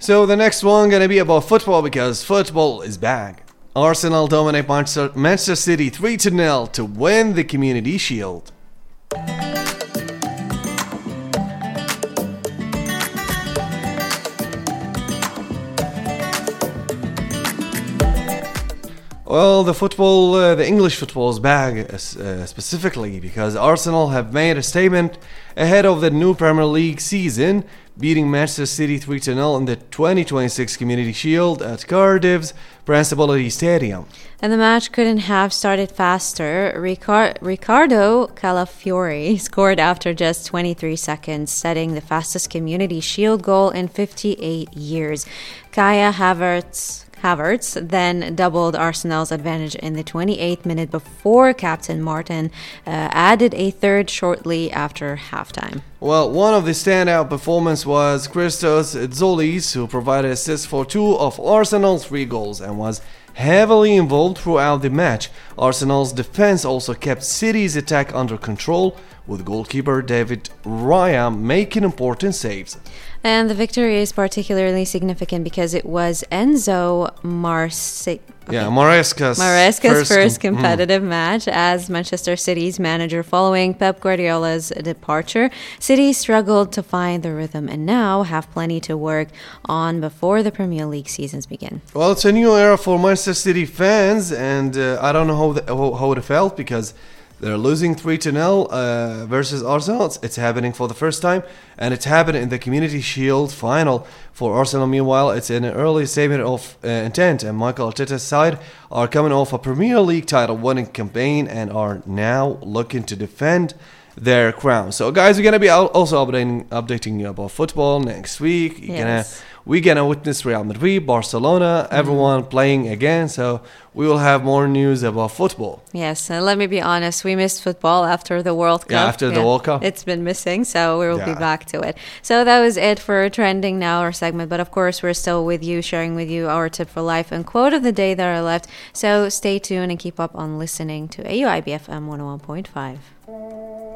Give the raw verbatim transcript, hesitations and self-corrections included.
So the next one gonna be about football because football is back. Arsenal dominate Manchester, Manchester City three to nil to win the Community Shield. Well, the football, uh, the English football is back uh, specifically because Arsenal have made a statement ahead of the new Premier League season, beating Manchester City three to nil in the twenty twenty-six Community Shield at Cardiff's Principality Stadium. And the match couldn't have started faster. Ricard- Ricardo Calafiori scored after just twenty-three seconds, setting the fastest Community Shield goal in fifty-eight years. Kaya Havertz Havertz then doubled Arsenal's advantage in the twenty-eighth minute before Captain Martin uh, added a third shortly after halftime. Well, one of the standout performances was Christos Zolis, who provided assists for two of Arsenal's three goals and was heavily involved throughout the match. Arsenal's defense also kept City's attack under control, with goalkeeper David Raya making important saves. And the victory is particularly significant because it was Enzo Marse- okay. yeah, Maresca's, Maresca's first, first com- competitive mm. match as Manchester City's manager following Pep Guardiola's departure. City struggled to find the rhythm and now have plenty to work on before the Premier League seasons begin. Well, it's a new era for Manchester City fans, and uh, I don't know how, the, how, how it felt because they're losing three to nil uh, versus Arsenal. It's, it's happening for the first time, and it's happening in the Community Shield final for Arsenal. Meanwhile, it's in an early statement of uh, intent, and Michael Arteta's side are coming off a Premier League title winning campaign and are now looking to defend their crown. So, guys, we're gonna be also updating updating you about football next week. You're yes. gonna we're gonna witness Real Madrid, Barcelona, everyone mm. playing again. So we will have more news about football. Yes, and let me be honest, we missed football after the World Cup. Yeah, after yeah. the World Cup. It's been missing, so we will yeah. be back to it. So that was it for Trending Now, our segment. But of course, we're still with you, sharing with you our tip for life and quote of the day that are left. So stay tuned and keep up on listening to A U I B F M one oh one point five.